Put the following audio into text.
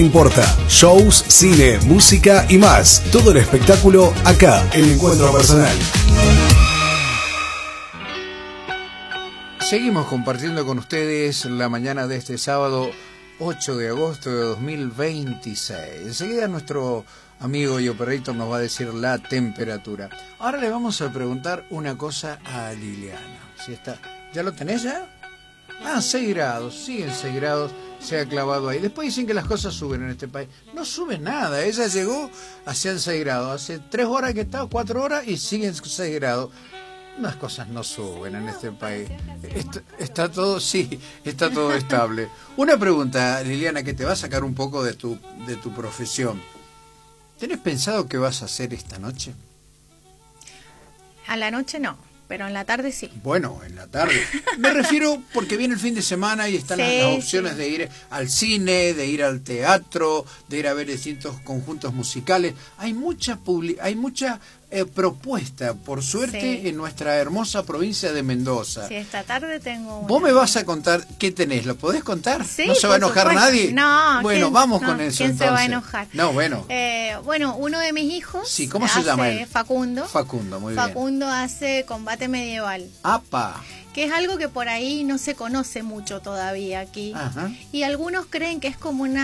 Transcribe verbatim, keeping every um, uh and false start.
Importa. Shows, cine, música y más. Todo el espectáculo acá, en Encuentro Personal. Seguimos compartiendo con ustedes la mañana de este sábado ocho de agosto de dos mil veintiséis. Enseguida nuestro amigo y operator nos va a decir la temperatura. Ahora le vamos a preguntar una cosa a Liliana. Si está, ¿ya lo tenés ya? Ah, seis grados, siguen seis grados, se ha clavado ahí. Después dicen que las cosas suben en este país. No sube nada, ella llegó hacia seis grados. Hace tres horas que está, cuatro horas y siguen seis grados. Las cosas no suben en este país. Está, está todo, sí, está todo estable. Una pregunta, Liliana, que te va a sacar un poco de tu, de tu profesión. ¿Tenés pensado qué vas a hacer esta noche? A la noche no, pero en la tarde sí. Bueno, en la tarde. Me refiero porque viene el fin de semana y están Sí, las, las opciones sí. de ir al cine, de ir al teatro, de ir a ver distintos conjuntos musicales. Hay mucha publi hay mucha eh, propuesta, por suerte, Sí. en nuestra hermosa provincia de Mendoza. Sí, esta tarde tengo una. Vos me vas a contar qué tenés, ¿lo podés contar? Sí, ¿No se va a por enojar supuesto. nadie? No. Bueno, ¿quién- vamos no, con eso ¿quién entonces. se va a enojar? No, bueno. Eh, bueno, uno de mis hijos. Sí, ¿cómo se hace- llama él? Facundo. Facundo, muy bien. Facundo hace combate medieval, ¡Apa! que es algo que por ahí no se conoce mucho todavía aquí. Ajá. Y algunos creen que es como una